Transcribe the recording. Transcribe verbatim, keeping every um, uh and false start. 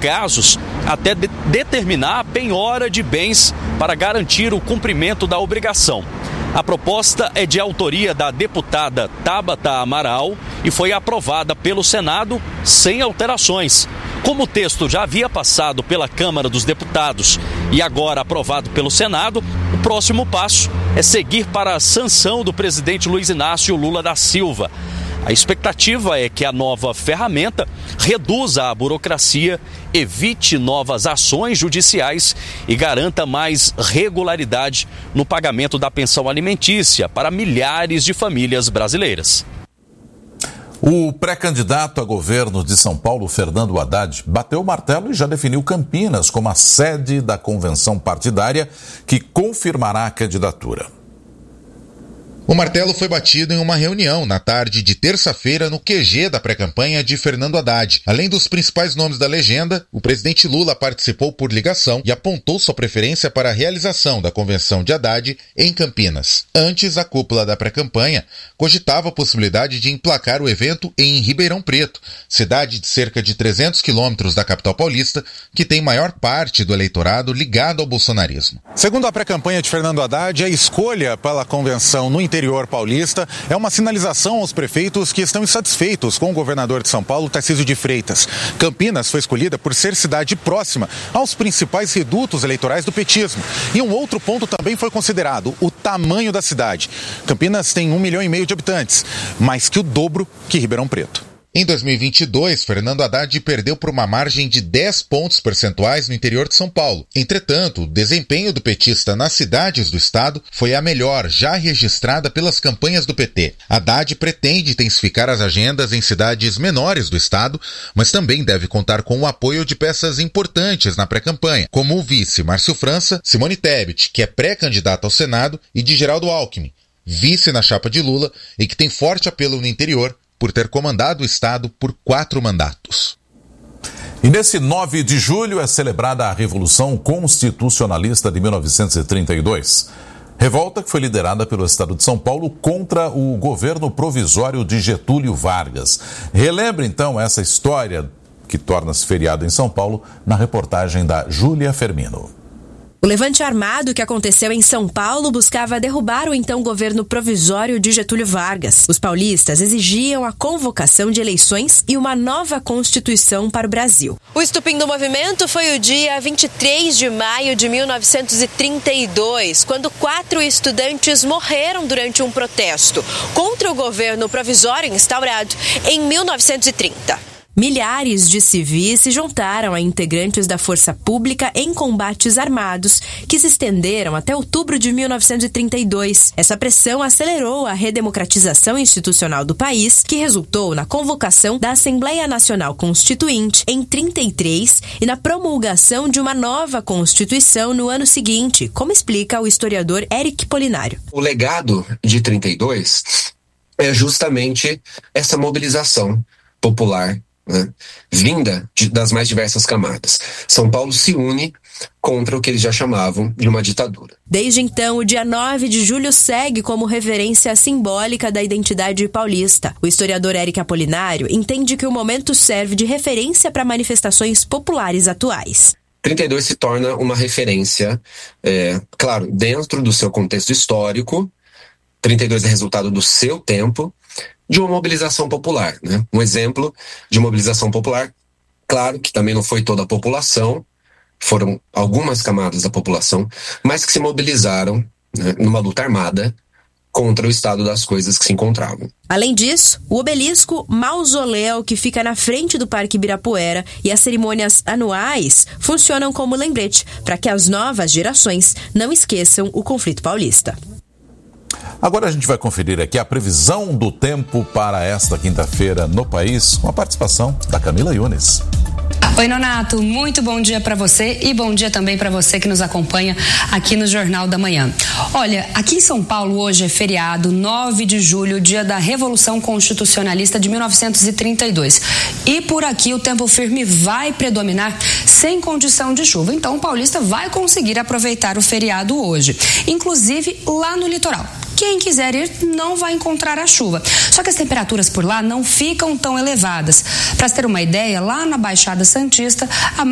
casos, até de- determinar a penhora de bens para garantir o cumprimento da obrigação. A proposta é de autoria da deputada Tabata Amaral e foi aprovada pelo Senado sem alterações. Como o texto já havia passado pela Câmara dos Deputados e agora aprovado pelo Senado, o próximo passo é seguir para a sanção do presidente Luiz Inácio Lula da Silva. A expectativa é que a nova ferramenta reduza a burocracia, evite novas ações judiciais e garanta mais regularidade no pagamento da pensão alimentícia para milhares de famílias brasileiras. O pré-candidato a governo de São Paulo, Fernando Haddad, bateu o martelo e já definiu Campinas como a sede da convenção partidária que confirmará a candidatura. O martelo foi batido em uma reunião na tarde de terça-feira no Q G da pré-campanha de Fernando Haddad. Além dos principais nomes da legenda, o presidente Lula participou por ligação e apontou sua preferência para a realização da convenção de Haddad em Campinas. Antes, a cúpula da pré-campanha cogitava a possibilidade de emplacar o evento em Ribeirão Preto, cidade de cerca de trezentos quilômetros da capital paulista, que tem maior parte do eleitorado ligado ao bolsonarismo. Segundo a pré-campanha de Fernando Haddad, a escolha pela convenção no interior paulista é uma sinalização aos prefeitos que estão insatisfeitos com o governador de São Paulo, Tarcísio de Freitas. Campinas foi escolhida por ser cidade próxima aos principais redutos eleitorais do petismo. E um outro ponto também foi considerado: o tamanho da cidade. Campinas tem um milhão e meio de habitantes, mais que o dobro que Ribeirão Preto. Em dois mil e vinte e dois, Fernando Haddad perdeu por uma margem de dez pontos percentuais no interior de São Paulo. Entretanto, o desempenho do petista nas cidades do estado foi a melhor já registrada pelas campanhas do P T. Haddad pretende intensificar as agendas em cidades menores do estado, mas também deve contar com o apoio de peças importantes na pré-campanha, como o vice Márcio França, Simone Tebet, que é pré-candidata ao Senado, e de Geraldo Alckmin, vice na chapa de Lula e que tem forte apelo no interior, por ter comandado o estado por quatro mandatos. E nesse nove de julho é celebrada a Revolução Constitucionalista de mil novecentos e trinta e dois. Revolta que foi liderada pelo estado de São Paulo contra o governo provisório de Getúlio Vargas. Relembre então essa história que torna-se feriado em São Paulo na reportagem da Júlia Fermino. O levante armado que aconteceu em São Paulo buscava derrubar o então governo provisório de Getúlio Vargas. Os paulistas exigiam a convocação de eleições e uma nova Constituição para o Brasil. O estupim do movimento foi o dia vinte e três de maio de mil novecentos e trinta e dois, quando quatro estudantes morreram durante um protesto contra o governo provisório instaurado em mil novecentos e trinta. Milhares de civis se juntaram a integrantes da Força Pública em combates armados que se estenderam até outubro de mil novecentos e trinta e dois. Essa pressão acelerou a redemocratização institucional do país, que resultou na convocação da Assembleia Nacional Constituinte em trinta e três e na promulgação de uma nova Constituição no ano seguinte, como explica o historiador Éric Polinário. O legado de trinta e dois é justamente essa mobilização popular, né, vinda de, das mais diversas camadas. São Paulo se une contra o que eles já chamavam de uma ditadura. Desde então, o dia nove de julho segue como referência simbólica da identidade paulista. O historiador Éric Apolinário entende que o momento serve de referência para manifestações populares atuais. trinta e dois se torna uma referência, é, claro, dentro do seu contexto histórico. trinta e dois é resultado do seu tempo, de uma mobilização popular, né? Um exemplo de mobilização popular, claro que também não foi toda a população, foram algumas camadas da população, mas que se mobilizaram, né, numa luta armada contra o estado das coisas que se encontravam. Além disso, o obelisco mausoléu que fica na frente do Parque Ibirapuera e as cerimônias anuais funcionam como lembrete para que as novas gerações não esqueçam o conflito paulista. Agora a gente vai conferir aqui a previsão do tempo para esta quinta-feira no país, com a participação da Camila Yunes. Oi, Nonato, muito bom dia para você e bom dia também para você que nos acompanha aqui no Jornal da Manhã. Olha, aqui em São Paulo hoje é feriado, nove de julho, dia da Revolução Constitucionalista de mil novecentos e trinta e dois. E por aqui o tempo firme vai predominar sem condição de chuva. Então o paulista vai conseguir aproveitar o feriado hoje, inclusive lá no litoral. Quem quiser ir não vai encontrar a chuva. Só que as temperaturas por lá não ficam tão elevadas. Para ter uma ideia, lá na Baixada Santista, a